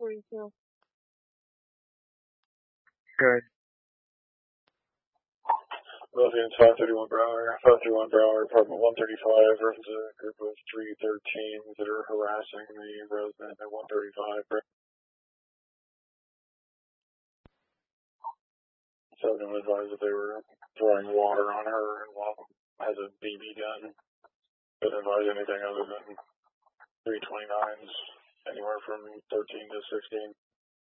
42. Good. Lothians 531 Brower, apartment 135, versus a group of 313 that are harassing the resident at 135. So no advised that they were throwing water on her and has a BB gun. Didn't advise anything other than 329s, anywhere from 13 to 16.